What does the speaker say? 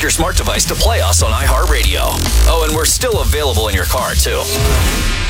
your smart device to play us on iHeartRadio. Oh, and we're still available in your car, too.